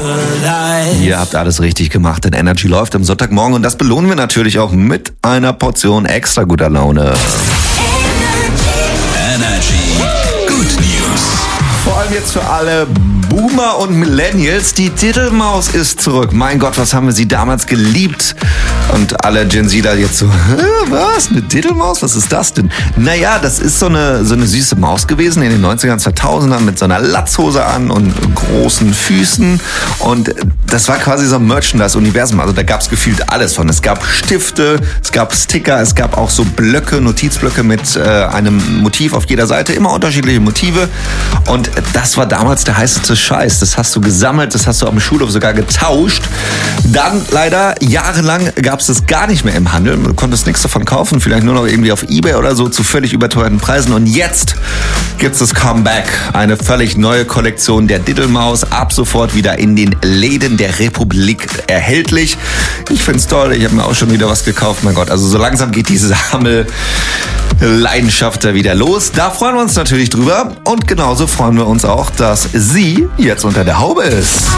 Ihr habt alles richtig gemacht, denn Energy läuft am Sonntagmorgen und das belohnen wir natürlich auch mit einer Portion extra guter Laune. Energy Good News. Vor allem jetzt für alle Boomer und Millennials, die Diddlemaus ist zurück. Mein Gott, was haben wir sie damals geliebt? Und alle Gen Zler jetzt so, was? Eine Diddlemaus? Was ist das denn? Naja, das ist so eine süße Maus gewesen in den 90ern, 2000ern mit so einer Latzhose an und großen Füßen. Und das war quasi so ein Merchandise-Universum. Also da gab es gefühlt alles von. Es gab Stifte, es gab Sticker, es gab auch so Blöcke, Notizblöcke mit einem Motiv auf jeder Seite. Immer unterschiedliche Motive. Und das war damals der heißeste Scheiß. Das hast du gesammelt, das hast du am Schulhof sogar getauscht. Dann leider jahrelang gab es das gar nicht mehr im Handel. Du konntest nichts davon kaufen, vielleicht nur noch irgendwie auf eBay oder so zu völlig überteuerten Preisen. Und jetzt gibt es das Comeback. Eine völlig neue Kollektion der Diddlemaus. Ab sofort wieder in den Läden der Republik erhältlich. Ich find's toll. Ich habe mir auch schon wieder was gekauft. Mein Gott, also so langsam geht diese Sammelleidenschaft da wieder los. Da freuen wir uns natürlich drüber. Und genauso freuen wir uns auch, dass sie jetzt unter der Haube ist.